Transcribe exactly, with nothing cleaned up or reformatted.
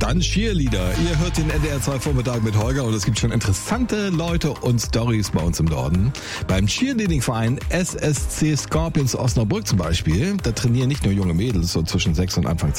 dann Cheerleader. Ihr hört den N D R zwei Vormittag mit Holger und es gibt schon interessante Leute und Stories bei uns im Norden. Beim Cheerleading-Verein S S C Scorpions Osnabrück zum Beispiel, da trainieren nicht nur junge Mädels so zwischen sechs und Anfang